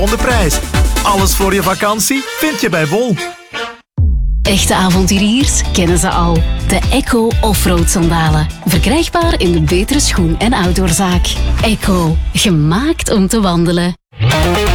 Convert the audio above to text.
de prijs. Alles voor je vakantie vind je bij Bol. Echte avonturiers kennen ze al. De Echo Offroad sandalen. Verkrijgbaar in de betere schoen- en outdoorzaak. Echo. Gemaakt om te wandelen.